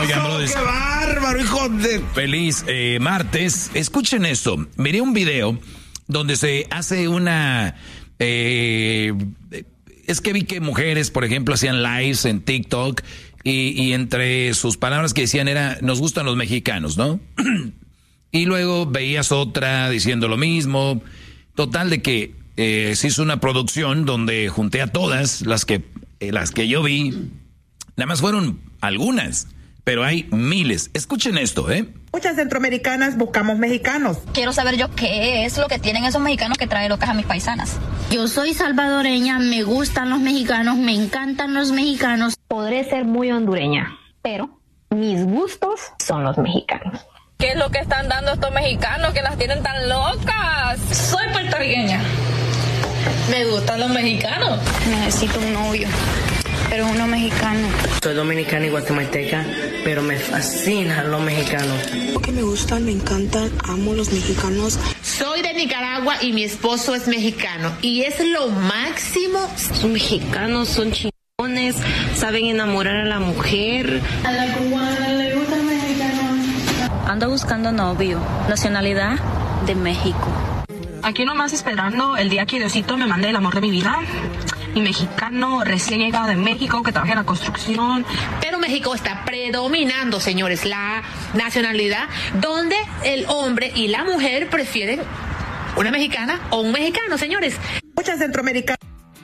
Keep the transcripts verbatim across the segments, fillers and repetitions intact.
Oigan, brothers, ¡Qué bárbaro, hijo de...! Feliz eh, martes. Escuchen esto. Miré un video donde se hace una... Eh, es que vi que mujeres, por ejemplo, hacían lives en TikTok y, y entre sus palabras que decían era, nos gustan los mexicanos, ¿no? Y luego veías otra diciendo lo mismo. Total de que eh, se hizo una producción donde junté a todas las que, eh, las que yo vi. Nada más fueron algunas, pero hay miles. Escuchen esto, ¿eh? Muchas centroamericanas buscamos mexicanos. Quiero saber yo qué es lo que tienen esos mexicanos que traen locas a mis paisanas. Yo soy salvadoreña, me gustan los mexicanos, me encantan los mexicanos. Podré ser muy hondureña, pero mis gustos son los mexicanos. ¿Qué es lo que están dando estos mexicanos que las tienen tan locas? Soy puertorriqueña. Me gustan los mexicanos. Necesito un novio, pero uno mexicano. Soy dominicana y guatemalteca, pero me fascinan los mexicanos. Porque me gustan, me encantan, amo los mexicanos. Soy de Nicaragua y mi esposo es mexicano. Y es lo máximo. Son mexicanos, son chingones, saben enamorar a la mujer. A la cubana le gusta el mexicano. Ando buscando novio, nacionalidad de México. Aquí nomás esperando el día que Diosito me mande el amor de mi vida. Mi mexicano recién llegado de México que trabaja en la construcción. Pero México está predominando, señores, la nacionalidad donde el hombre y la mujer prefieren una mexicana o un mexicano, señores. Muchas centroamericanas.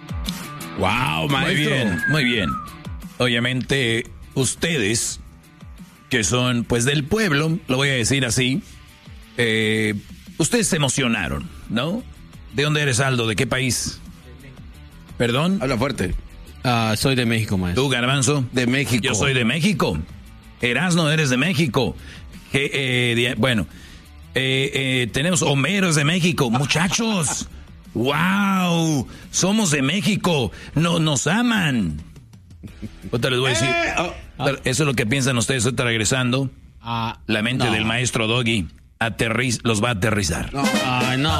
Wow, maestro. Muy bien, muy bien. Obviamente, ustedes, que son pues del pueblo, lo voy a decir así, eh, ustedes se emocionaron, ¿no? ¿De dónde eres, Aldo? ¿De qué país? ¿Perdón? Habla fuerte. Uh, soy de México, maestro. ¿Tú, Garbanzo? De México. Yo soy de México. Erasno, eres de México. Que, eh, bueno, eh, eh, tenemos Homeros de México. Muchachos, wow, somos de México. No, nos aman. Ahorita les voy a decir. Eh, oh, oh. Eso es lo que piensan ustedes. Ahorita regresando. Uh, la mente no. del maestro Doggy aterriz, los va a aterrizar. No, uh, no.